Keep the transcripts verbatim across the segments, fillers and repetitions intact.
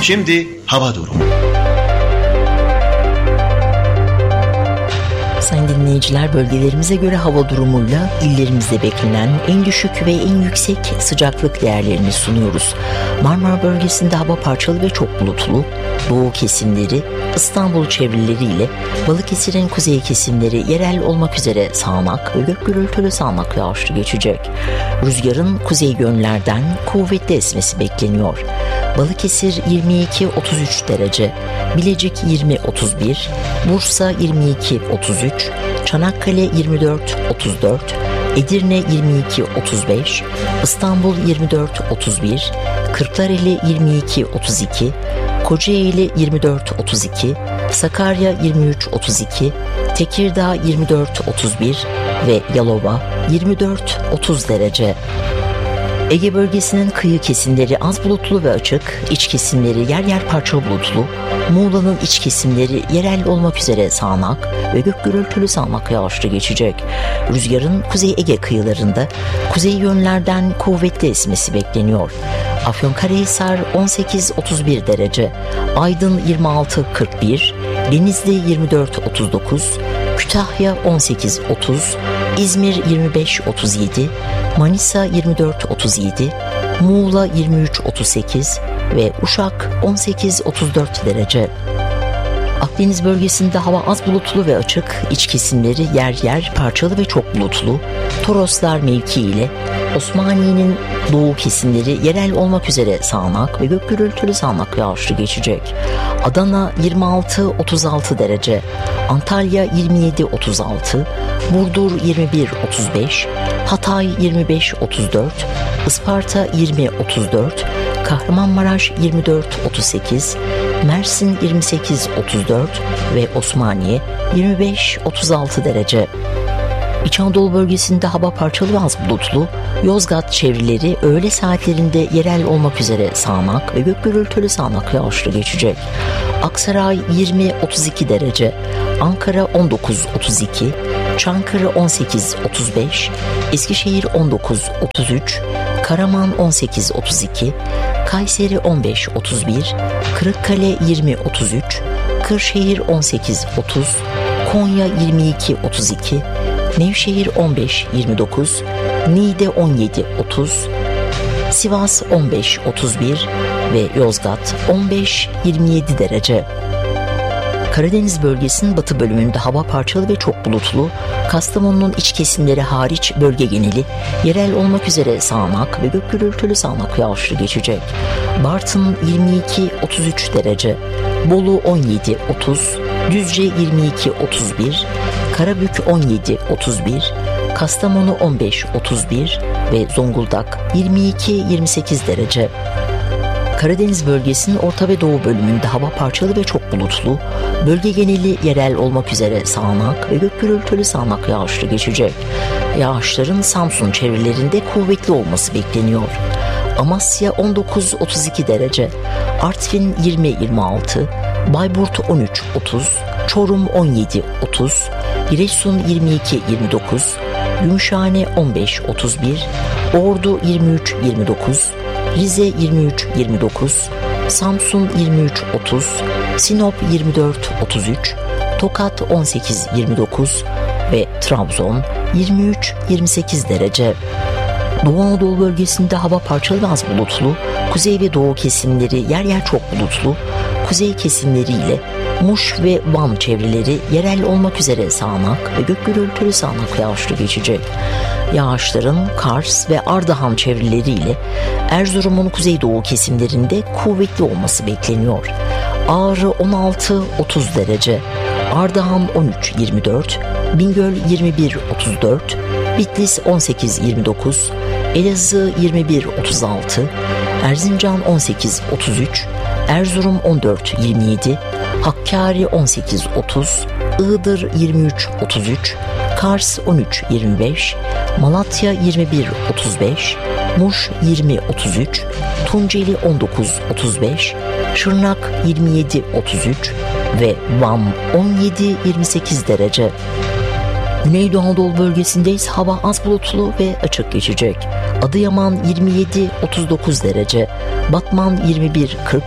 Şimdi hava durumu. Sayın dinleyiciler, bölgelerimize göre hava durumuyla illerimizde beklenen en düşük ve en yüksek sıcaklık değerlerini sunuyoruz. Marmara bölgesinde hava parçalı ve çok bulutlu. Doğu kesimleri, İstanbul çevreleriyle Balıkesir'in kuzey kesimleri yerel olmak üzere sağanak ve gök gürültülü sağanak yağışlı geçecek. Rüzgarın kuzey yönlerden kuvvetli esmesi bekleniyor. Balıkesir yirmi iki otuz üç derece, Bilecik yirmi otuz bir, Bursa yirmi iki otuz üç, Çanakkale yirmi dört otuz dört, Edirne yirmi iki otuz beş, İstanbul yirmi dört otuz bir, Kırklareli yirmi iki otuz iki, Kocaeli yirmi dört otuz iki, Sakarya yirmi üç otuz iki, Tekirdağ yirmi dört otuz bir ve Yalova yirmi dört otuz derece. Ege bölgesinin kıyı kesimleri az bulutlu ve açık, iç kesimleri yer yer parça bulutlu, Muğla'nın iç kesimleri yerel olmak üzere sağanak ve gök gürültülü sağanak yağışlı geçecek. Rüzgarın Kuzey Ege kıyılarında kuzey yönlerden kuvvetli esmesi bekleniyor. Afyonkarahisar on sekiz otuz bir derece, Aydın yirmi altı kırk bir, Denizli yirmi dört otuz dokuz, Kütahya on sekiz otuz, İzmir yirmi beş otuz yedi, Manisa yirmi dört otuz yedi, Muğla yirmi üç otuz sekiz ve Uşak on sekiz otuz dört derece. Akdeniz bölgesinde hava az bulutlu ve açık, iç kesimleri yer yer parçalı ve çok bulutlu. Toroslar mevki ile Osmaniye'nin doğu kesimleri yerel olmak üzere sağanak ve gök gürültülü sağanak yağışlı geçecek. Adana yirmi altı otuz altı derece, Antalya yirmi yedi otuz altı, Burdur yirmi bir otuz beş, Hatay yirmi beş otuz dört, Isparta yirmi otuz dört, Kahramanmaraş yirmi dört otuz sekiz, Mersin yirmi sekiz otuz dört ve Osmaniye yirmi beş otuz altı derece. İç Anadolu bölgesinde hava parçalı ve az bulutlu, Yozgat çevreleri öğle saatlerinde yerel olmak üzere sağanak ve gök gürültülü sağanak yağışlı geçecek. Aksaray yirmi otuz iki derece, Ankara on dokuz otuz iki, Çankırı on sekiz otuz beş, Eskişehir on dokuz otuz üç, Karaman on sekiz otuz iki, Kayseri on beş otuz bir, Kırıkkale yirmi otuz üç, Kırşehir on sekiz otuz, Konya yirmi iki otuz iki, Nevşehir on beş yirmi dokuz, Niğde on yedi otuz, Sivas on beş otuz bir ve Yozgat on beş yirmi yedi derece. Karadeniz bölgesinin batı bölümünde hava parçalı ve çok bulutlu, Kastamonu'nun iç kesimleri hariç bölge geneli yerel olmak üzere sağanak ve gök gürültülü sağanak yağışlı geçecek. Bartın yirmi iki otuz üç derece, Bolu on yedi otuz, Düzce yirmi iki otuz bir, Karabük on yedi otuz bir, Kastamonu on beş otuz bir ve Zonguldak yirmi iki yirmi sekiz derece. Karadeniz bölgesinin orta ve doğu bölümünde hava parçalı ve çok bulutlu, bölge geneli yerel olmak üzere sağanak ve gök gürültülü sağanak yağışlı geçecek. Yağışların Samsun çevrelerinde kuvvetli olması bekleniyor. Amasya on dokuz otuz iki derece, Artvin yirmi yirmi altı, Bayburt on üç otuz, Çorum on yedi otuz, Giresun yirmi iki yirmi dokuz, Gümüşhane on beş otuz bir, Ordu yirmi üç yirmi dokuz, Rize yirmi üç yirmi dokuz, Samsun yirmi üç otuz, Sinop yirmi dört otuz üç, Tokat on sekiz yirmi dokuz ve Trabzon yirmi üç yirmi sekiz derece. Doğu Anadolu bölgesinde hava parçalı ve az bulutlu, kuzey ve doğu kesimleri yer yer çok bulutlu, kuzey kesimleriyle Muş ve Van çevreleri yerel olmak üzere sağanak ve gök gürültülü sağanak yağışlı geçecek. Yağışların Kars ve Ardahan çevreleriyle Erzurum'un kuzeydoğu kesimlerinde kuvvetli olması bekleniyor. Ağrı on altı otuz derece, Ardahan on üç yirmi dört, Bingöl yirmi bir otuz dört, Bitlis on sekiz yirmi dokuz, Elazığ yirmi bir otuz altı, Erzincan on sekiz otuz üç, Erzurum on dört yirmi yedi, Hakkari on sekiz otuz, Iğdır yirmi üç otuz üç, Kars on üç yirmi beş, Malatya yirmi bir otuz beş, Muş yirmi otuz üç, Tunceli on dokuz otuz beş, Şırnak yirmi yedi otuz üç ve Van on yedi yirmi sekiz derece. Güneydoğu Anadolu bölgesinde ise hava az bulutlu ve açık geçecek. Adıyaman yirmi yedi otuz dokuz derece, Batman yirmi bir kırk,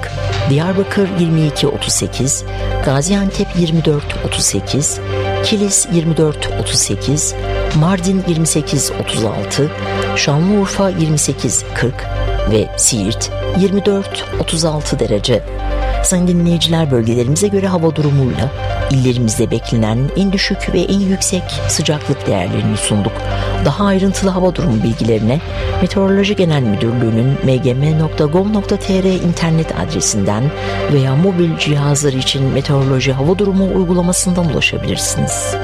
Diyarbakır yirmi iki otuz sekiz, Gaziantep yirmi dört otuz sekiz, Kilis yirmi dört otuz sekiz, Mardin yirmi sekiz otuz altı, Şanlıurfa yirmi sekiz kırk ve Siirt yirmi dört otuz altı derece. Sayın dinleyiciler, bölgelerimize göre hava durumuyla illerimizde beklenen en düşük ve en yüksek sıcaklık değerlerini sunduk. Daha ayrıntılı hava durumu bilgilerine Meteoroloji Genel Müdürlüğü'nün m g m nokta gov nokta t r internet adresinden veya mobil cihazlar için meteoroloji hava durumu uygulamasından ulaşabilirsiniz.